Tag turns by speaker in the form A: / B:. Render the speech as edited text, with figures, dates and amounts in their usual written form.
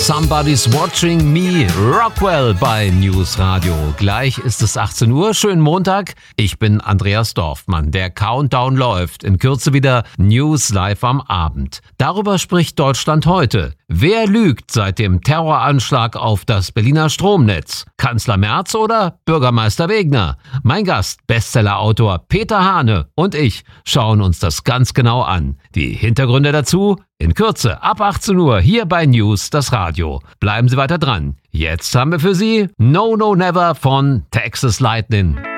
A: Somebody's Watching Me, Rockwell bei News Radio. Gleich ist es 18 Uhr, schönen Montag. Ich bin Andreas Dorfmann. Der Countdown läuft. In Kürze wieder News live am Abend. Darüber spricht Deutschland heute. Wer lügt seit dem Terroranschlag auf das Berliner Stromnetz? Kanzler Merz oder Bürgermeister Wegner? Mein Gast, Bestsellerautor Peter Hane und ich schauen uns das ganz genau an. Die Hintergründe dazu in Kürze ab 18 Uhr hier bei News, das Radio. Bleiben Sie weiter dran. Jetzt haben wir für Sie No No Never von Texas Lightning.